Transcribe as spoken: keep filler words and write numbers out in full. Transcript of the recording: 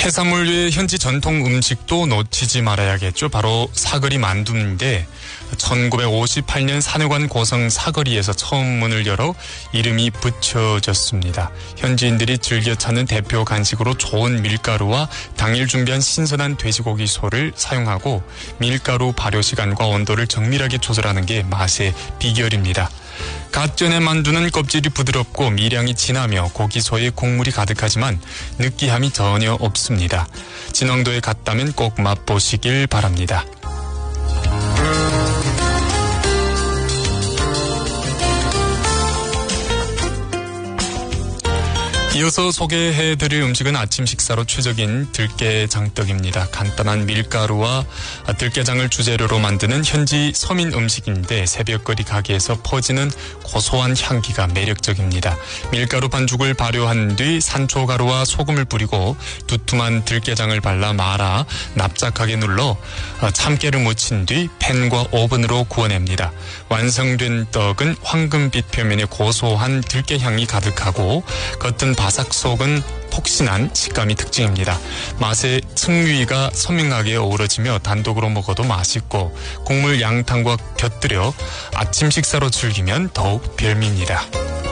해산물 외에 현지 전통 음식도 놓치지 말아야겠죠. 바로 사거리 만두인데 천구백오십팔 년 산해관 고성 사거리에서 처음 문을 열어 이름이 붙여졌습니다. 현지인들이 즐겨 찾는 대표 간식으로 좋은 밀가루와 당일 준비한 신선한 돼지고기 소를 사용하고 밀가루 발효 시간과 온도를 정밀하게 조절하는 게 맛의 비결입니다. 갓 쪄낸 만두는 껍질이 부드럽고 미량이 진하며 고기소에 국물이 가득하지만 느끼함이 전혀 없습니다. 진흥도에 갔다면 꼭 맛보시길 바랍니다. 이어서 소개해드릴 음식은 아침 식사로 최적인 들깨장떡입니다. 간단한 밀가루와 들깨장을 주재료로 만드는 현지 서민 음식인데 새벽거리 가게에서 퍼지는 고소한 향기가 매력적입니다. 밀가루 반죽을 발효한 뒤 산초가루와 소금을 뿌리고 두툼한 들깨장을 발라 말아 납작하게 눌러 참깨를 묻힌 뒤 팬과 오븐으로 구워냅니다. 완성된 떡은 황금빛 표면에 고소한 들깨향이 가득하고 겉은 바삭 속은 폭신한 식감이 특징입니다. 맛의 승류이가 선명하게 어우러지며 단독으로 먹어도 맛있고 국물 양탕과 곁들여 아침 식사로 즐기면 더욱 별미입니다.